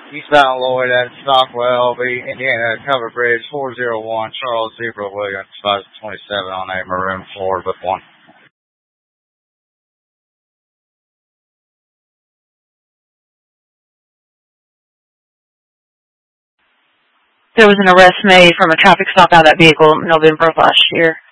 Eastbound Lloyd at Stockwell, Indiana, Cover Bridge, 401, Charles Zebra Williams, 527 on a maroon Ford with 1. There was an arrest made from a traffic stop out of that vehicle in November of last year.